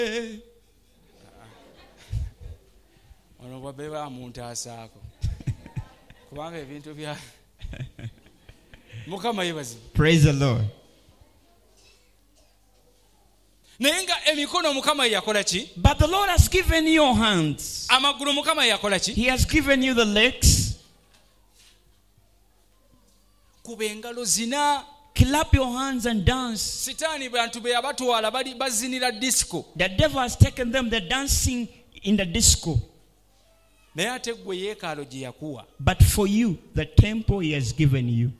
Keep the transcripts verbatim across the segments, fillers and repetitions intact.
ono bwabeba muntu asaako kubanga ebintu bya Mukama yebazi. Praise the Lord. Nenga emikono Mukama yakola ki? But the Lord has given you your hands. Amagulu Mukama yakola ki? He has given you the legs. Kuba engalo zina. Clap your hands and dance. Sitani bantu be abatwala bali bazinira disco. The devil has taken them, they're dancing in the disco. But for you, the temple he has given you.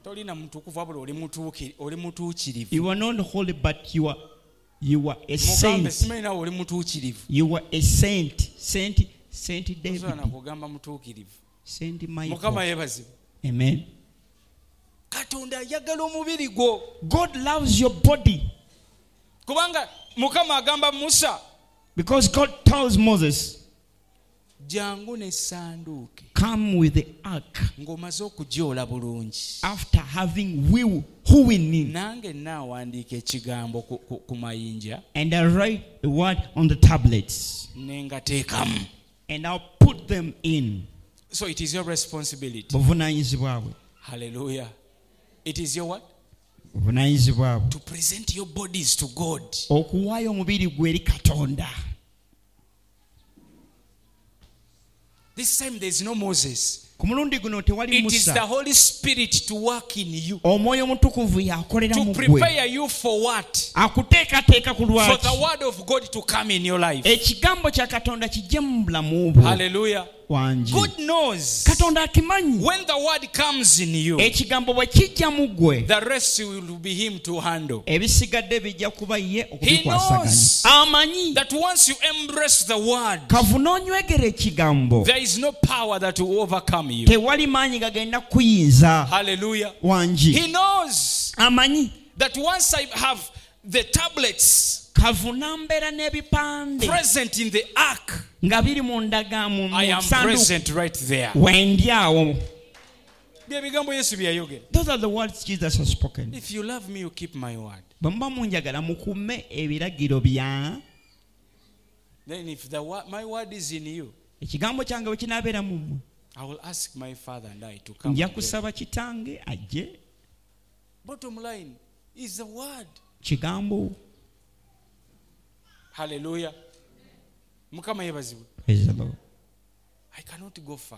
You are not holy, but you are you are a saint. You are a saint. Saint Saint David. Saint Michael. Amen. God loves your body. Because God tells Moses, come with the ark after having will wooing in, and I write the word on the tablets and I'll put them in. So it is your responsibility. Hallelujah. It is your what? To present your bodies to God. This time there is no Moses. It is the Holy Spirit to work in you, to prepare you for what? For the word of God to come in your life. Hallelujah. God knows when the word comes in you, the rest will be him to handle. He knows that once you embrace the word, there is no power that will overcome you. Hallelujah. He knows that once I have the tablets present in the ark, I am present right there. Those are the words Jesus has spoken. If you love me, you keep my word. Then if the word, my word is in you, I will ask my father and I to come. Bottom line is the word. Hallelujah. Praise the Lord. I cannot go far.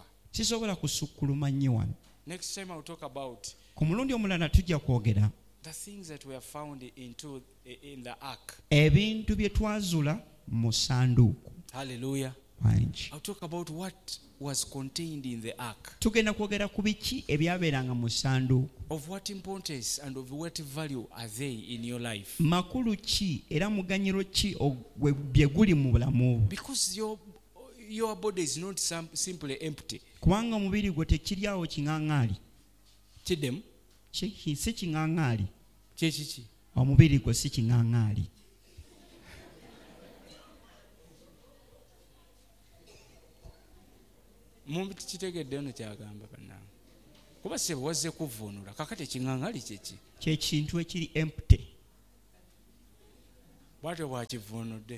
Next time I'll talk about the things that were found into in the ark. Hallelujah. I'll talk about what was contained in the ark. Of what importance and of what value are they in your life? Because your your body is not simply empty. Chidem? Chechichi. Mumbi kitegedde ono kyagamba bannange. Kuba se wazze kuvunula kakati kingangali kyeki. Kye kintu ekiri empty. Bwatyo bwakivunudde.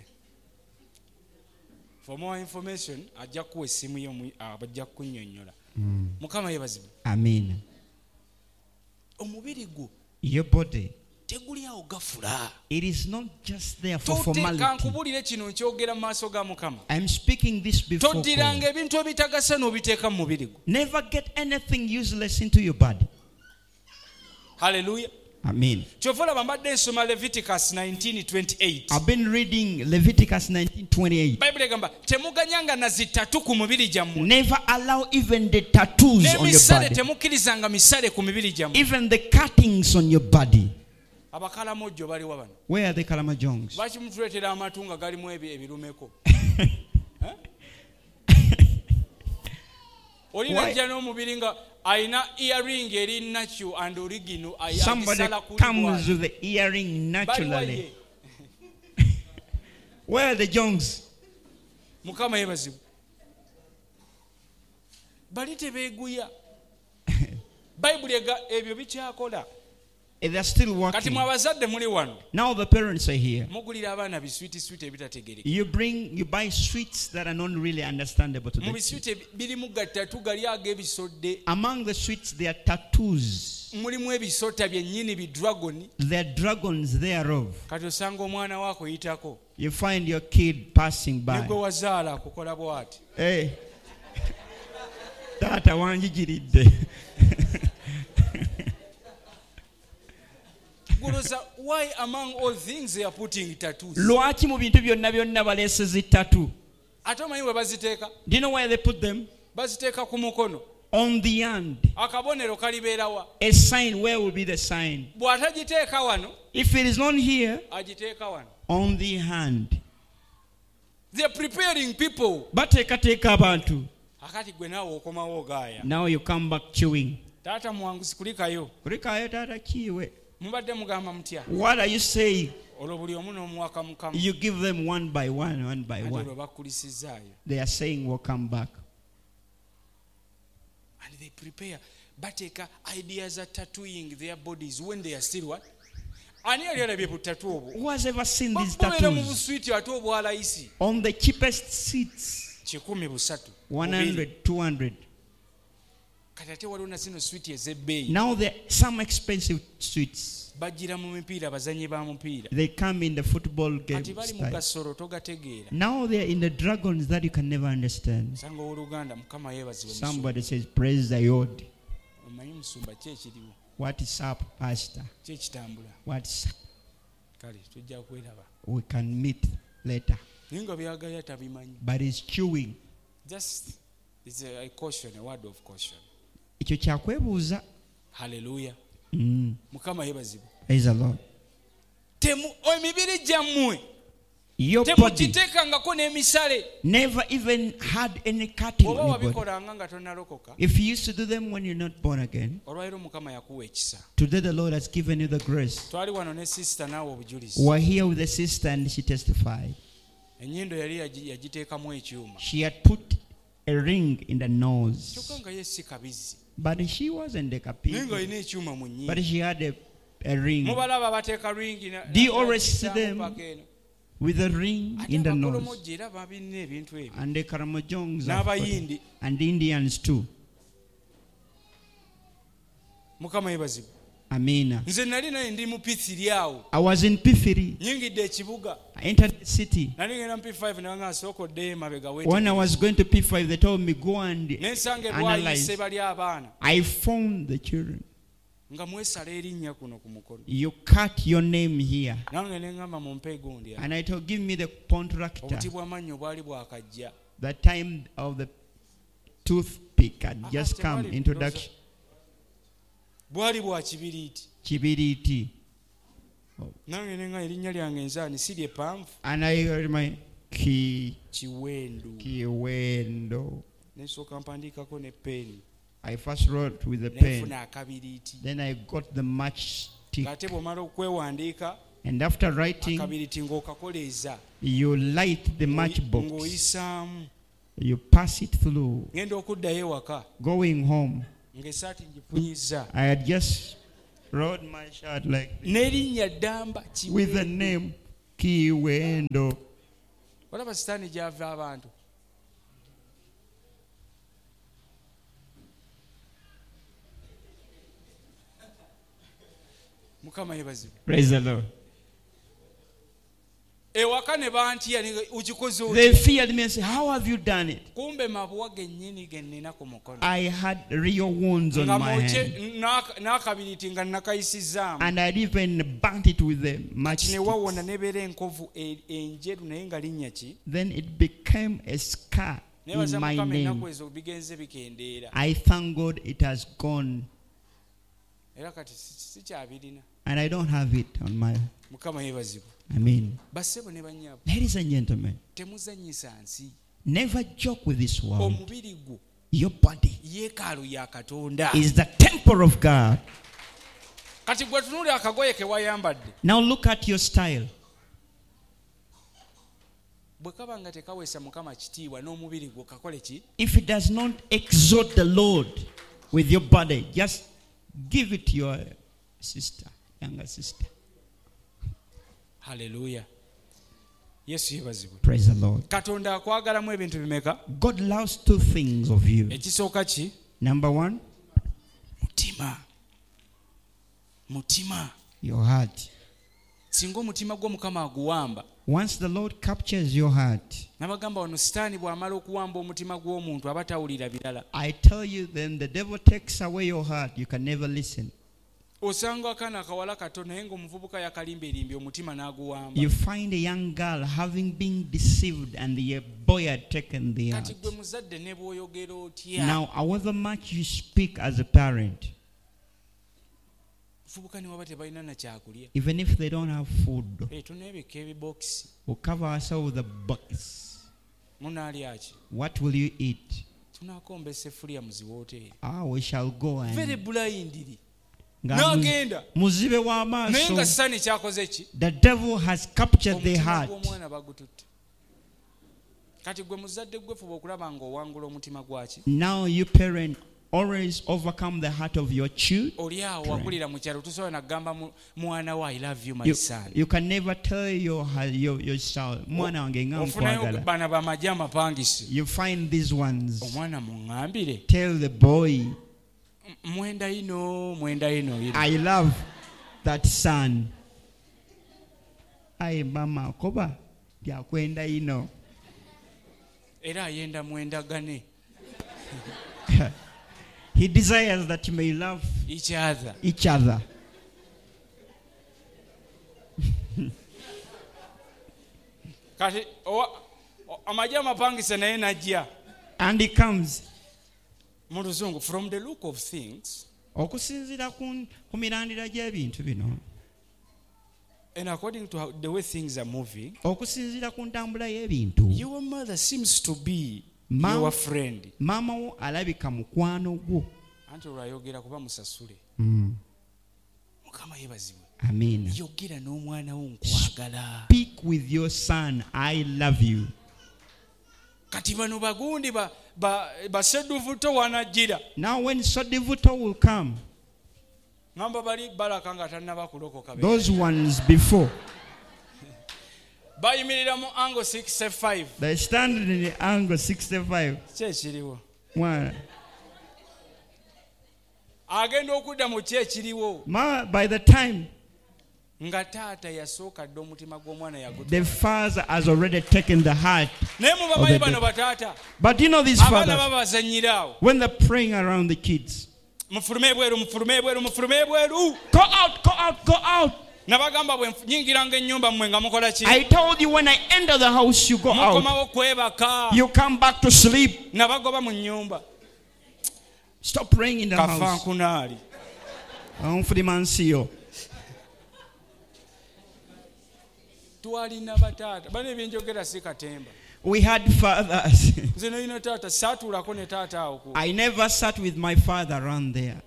For more information ajja kuwa essimu yo abajja kunnyonnyola. Mukama yebazibwe. Amen. Omubiri gwo. Your body. It is not just there for formality. I'm speaking this before God. Never get anything useless into your body. Hallelujah. Amen. Leviticus nineteen twenty-eight. I've been reading Leviticus nineteen twenty-eight. Never allow even the tattoos on your body. Even the cuttings on your body. Where are the Kalamajongs? Somebody comes with the earring naturally. Where are the Jongs? They're still working. Now the parents are here. You bring, you buy sweets that are not really understandable to them. Among the sweets, there are tattoos. There are dragons thereof. You find your kid passing by. Hey. Tata wanjigiridde. Why among all things they are putting tattoos? Lwaki mu bintu byonna byonna baleeseza tattoo? Ate omanyi we baziteeka? Do you know where they put them? Baziteeka ku mukono. On the hand. Akabonero kalibeera wa? A sign. Where will be the sign? Bw'atagiteeka wano. If it is not here, agiteeka wano. On the hand. They are preparing people. Bateekateeka abantu. Akati gwe naawe okomawo ogaaya. Now you come back chewing. Taata mwanguzi kulikayo. Kulikayo taata kiwe. Mubadde mugamba mutya? What are you saying? Olwo buli omu n'omuwaka mukama. You give them one by one, one by one. They are saying we'll come back. And they prepare. Bateeka ideas are tattooing their bodies when they are still what? Who has ever seen these tattoos? On the cheapest seats. one hundred, two hundred. Now there are some expensive sweets. They come in the football game style. Now they are in the dragons that you can never understand. Somebody says, praise the Lord. What is up, Pastor? What is up? We can meet later. But it's chewing. Just it's a caution, a word of caution. Hallelujah. Mm. Praise the Lord. Your body never even had any cutting on your body. If you used to do them when you're not born again, today the Lord has given you the grace. We're here with the sister and she testified. She had put a ring in the nose. But she wasn't a kapi. But she had a, a ring. Do you always see them with a ring in the nose? And the Karamojongs and the Indians too. Amina. I was in P three. I entered the city. When I was going to P five, they told me go and analyze. I found the children. You cut your name here. And I told, give me the contractor. The time of the toothpick had just come, introduction. Kibiriti. And I heard my key. Kiwendo. I first wrote with the pen. Then I got the matchstick. And after writing, you light the matchbox. You pass it through. Going home, I had just wrote my shirt like this, with the name Kiwendo. Praise the Lord. They feared me and said, how have you done it? I had real wounds on my hand. And I even burnt it with the matchstick. Then it became a scar in my name. I thank God it has gone. And I don't have it on my. I mean, ladies and gentlemen, never joke with this world. Your body is the temple of God. Now look at your style. If it does not exalt the Lord with your body, just give it to your sister. younger sister. Hallelujah. Yesu yebazibwe. Praise the Lord. Katonda akwagalamu ebintu bimeka? God loves two things of you. Ekisooka ki? Number one, mutima. Mutima. Your heart. Singa omutima gwo Mukama aguwamba. Once the Lord captures your heart, nabagamba wano sitaani bw'amala okuwamba omutima gw'omuntu aba tawulira birala. I tell you, then the devil takes away your heart. You can never listen. Osanga akaana akawala kato naye ng'omuvubuka yakalimba erimbi omutima n'aguwamba. You find a young girl having been deceived and the boy had taken the heart. Kati gwe muzadde ne bw'oyogera otya. Now, however much you speak as a parent, even if they don't have food, we'll cover ourselves with a box. What will you eat? Ah, we shall go and very blindly. The devil has captured their heart. Now you parent always overcome the heart of your children. You, you can never tell your your, your child. You find these ones. Tell the boy, I love that son. Ay mama koba ya kwenda ino. Era ayenda mwenda gane. He desires that you may love each other. Each other. And he comes. From the look of things, and according to how, the way things are moving, your mother seems to be Ma, your friend. Mama alabika mukwano gwo. Anti olwayogera kuba musasule. Mm. Mukama yebazibwe. Amen. Yogera n'omwana wo nkwagala. Speak with your son, I love you. Kati bano bagundi ba ba baseduvuto wanajira. Now when Sodivuto will come, ngamba bali balaka nga tannaba kulokoka. Those ones before. Bayimirira mu angle sixty-five. They stand in the angle sixty-five. Kyekiriwo. Mwana. Agenda okudda mu kyekiriwo. By the time nga taata yasooka dda omutima gw'omwana yagutwala. The father has already taken the heart. Naye mubamanyi bano bataata. But you know these fathers. Abaana babazannyira awo. When they're praying around the kids. Mufulume ebweru, mufulume ebweru, mufulume ebweru. Go out, go out, go out. I told you when I enter the house, you go out. You come back to sleep. Stop praying in the house. We had fathers. I never sat with my father around there.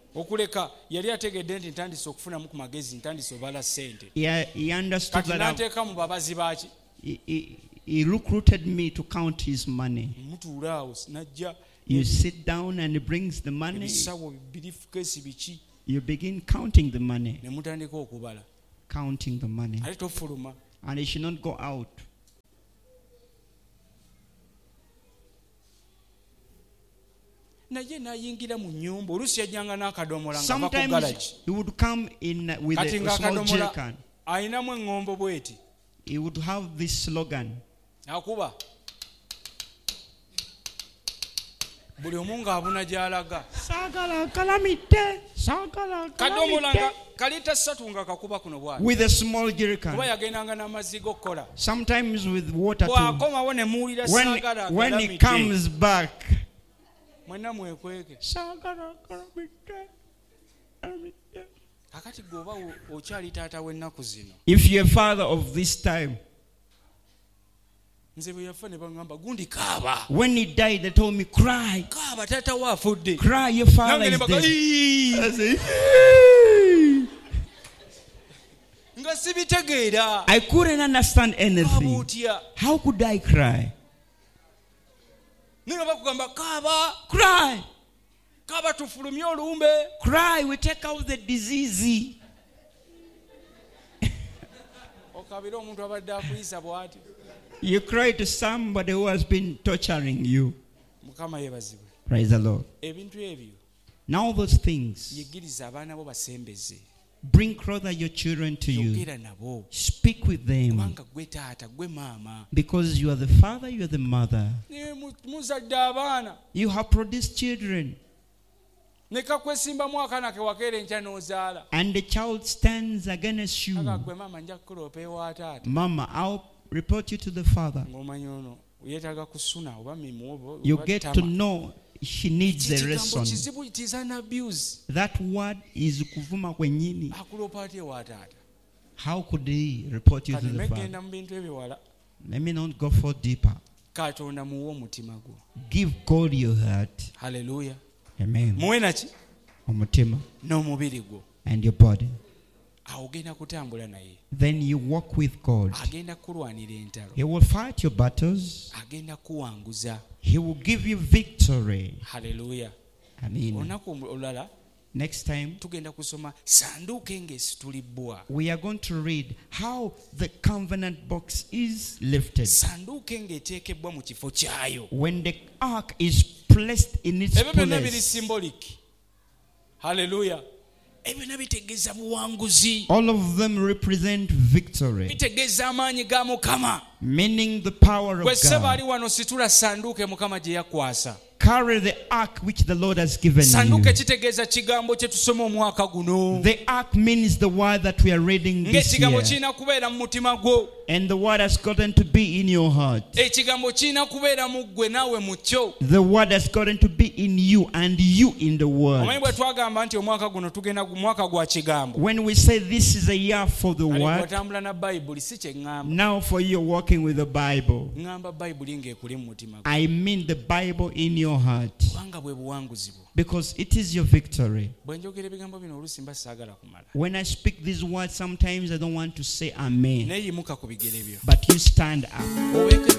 Yeah, he understood that he, he, he recruited me to count his money. You sit down and he brings the money. You begin counting the money. Counting the money. And he should not go out. Sometimes he would come in with a small jerrycan. He would have this slogan. With a small jerrycan. Sometimes with water too. When, when he comes back, if you're a father of this time, when he died, they told me, cry. Cry, your father is dead. I said, I couldn't understand anything. How could I cry? Cry. Cry, we take out the disease. You cry to somebody who has been torturing you. Praise the Lord. Now those things, bring closer your children to you. Speak with them. Because you are the father, you are the mother. You have produced children. And the child stands against you. Mama, I'll report you to the father. You get to know she needs a lesson. That word is kuvuma kwenyini. How could he report you to the father? Let me not go for deeper. Give God your heart. Hallelujah. Amen. Omutima. And your body. Then you walk with God. He will fight your battles. He will give you victory. Hallelujah. Amen. Next time, we are going to read how the covenant box is lifted. When the ark is placed in its place. Hallelujah. All of them represent victory, meaning the power of God. Carry the ark which the Lord has given you. The ark means the word that we are reading this year. And the word has gotten to be in your heart. The word has gotten to be in you and you in the word. When we say this is a year for the word, now for you walking with the Bible, I mean the Bible in your heart. Because it is your victory. When I speak these words, sometimes I don't want to say amen. But you stand up.